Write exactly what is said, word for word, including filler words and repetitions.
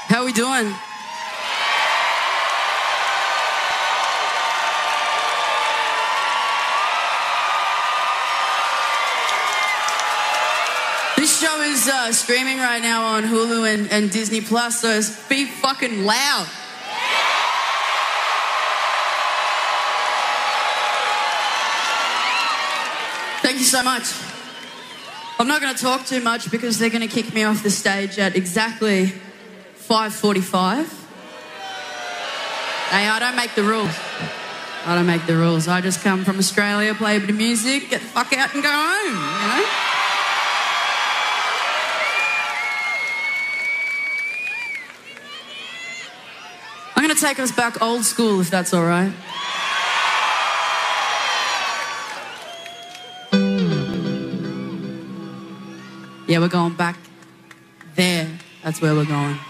How are we doing? This show is uh, streaming right now on Hulu and, and Disney Plus, so it's be fucking loud. Thank you so much. I'm not going to talk too much because they're going to kick me off the stage at exactly five forty-five. Hey, I don't make the rules. I don't make the rules. I just come from Australia, play a bit of music, get the fuck out and go home, you know? I'm going to take us back old school, if that's all right. Yeah, we're going back there. That's where we're going.